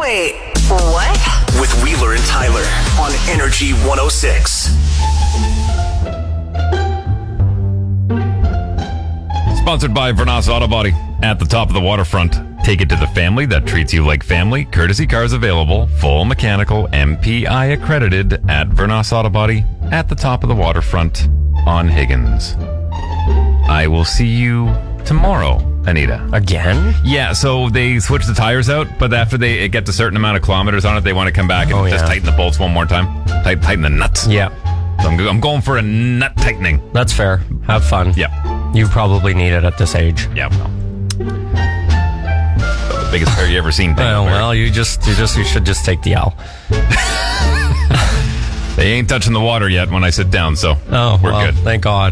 Wait, what? With Wheeler and Tyler on Energy 106. Sponsored by Vernas Auto Body. At the top of the waterfront. Take it to the family that treats you like family. Courtesy cars available. Full mechanical, MPI accredited at Vernas Auto Body. At the top of the waterfront on Higgins. I will see you tomorrow, Anita. Again? Yeah, so they switch the tires out, but after it gets a certain amount of kilometers on it, they want to come back and just tighten the bolts one more time. Tighten the nuts. Yeah. So I'm going for a nut tightening. That's fair. Have fun. Yeah. You probably need it at this age. Yeah, well. The biggest pair you ever seen. Well, you should just take the L. They ain't touching the water yet when I sit down, so we're good. Thank God.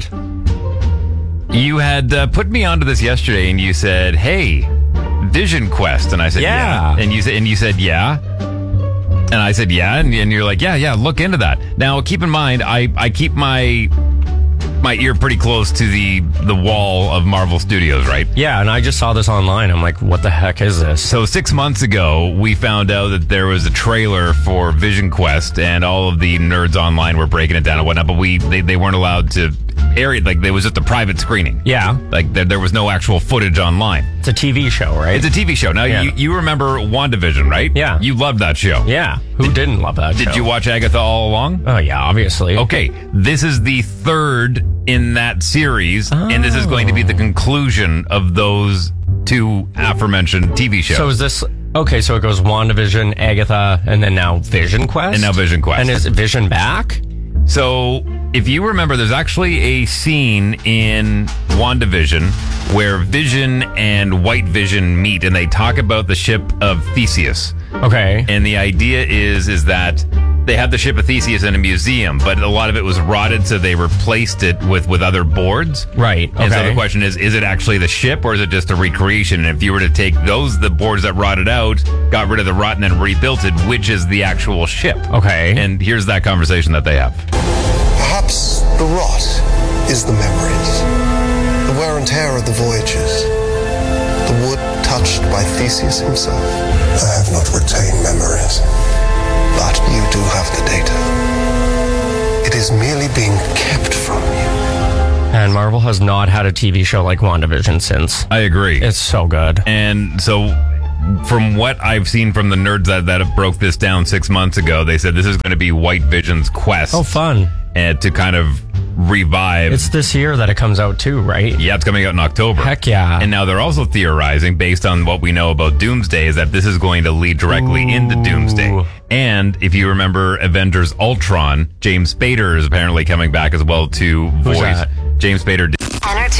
You had put me onto this yesterday, and you said, "Hey, Vision Quest," and I said, "Yeah," and you said, "Yeah," and I said, "Yeah," and you're like, "Yeah, look into that." Now, keep in mind, I keep my ear pretty close to the wall of Marvel Studios, right? Yeah, and I just saw this online. I'm like, what the heck is this? So 6 months ago, we found out that there was a trailer for Vision Quest, and all of the nerds online were breaking it down and whatnot, but they weren't allowed to air it. Like, there was just a private screening. Yeah. Like, there was no actual footage online. It's a TV show, right? It's a TV show. Now, you remember WandaVision, right? Yeah. You loved that show. Yeah. Who didn't love that show? Did you watch Agatha all along? Oh, yeah, obviously. Okay. This is the third in that series, and this is going to be the conclusion of those two aforementioned TV shows. So is this... Okay, so it goes WandaVision, Agatha, and then now Vision Quest? And now Vision Quest. And is Vision back? So, if you remember, there's actually a scene in WandaVision where Vision and White Vision meet, and they talk about the ship of Theseus. Okay. And the idea is that they have the ship of Theseus in a museum, but a lot of it was rotted, so they replaced it with other boards. Right. Okay. And so the question is it actually the ship, or is it just a recreation? And if you were to take the boards that rotted out, got rid of the rot, and then rebuilt it, which is the actual ship? Okay. And here's that conversation that they have. Perhaps the rot is the memories, the wear and tear of the voyages, the wood touched by Theseus himself. I have not retained memories, but you do have the data. It is merely being kept from you. And Marvel has not had a TV show like WandaVision since. I agree. It's so good. And so, from what I've seen from the nerds that have broke this down 6 months ago, they said this is going to be White Vision's quest. Oh, fun. And to kind of revive. It's this year that it comes out too, right? Yeah, it's coming out in October. Heck yeah. And now they're also theorizing, based on what we know about Doomsday, is that this is going to lead directly into Doomsday. And if you remember Avengers Ultron, James Spader is apparently coming back as well to voice. Who's that? James Spader